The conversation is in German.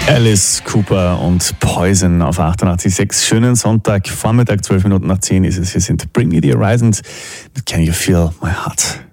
Alice Cooper und Poison auf 88.6. Schönen Sonntag, Vormittag, 12 Minuten nach 10 ist es. Hier sind Bring Me the Horizons mit Can You Feel My Heart?